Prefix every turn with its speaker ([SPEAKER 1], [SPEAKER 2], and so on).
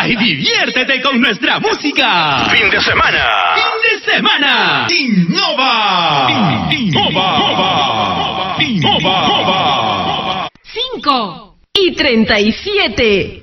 [SPEAKER 1] Disfruta y diviértete con nuestra música.
[SPEAKER 2] Fin de semana.
[SPEAKER 1] Fin de semana. Innova. Innova.
[SPEAKER 3] 5:37.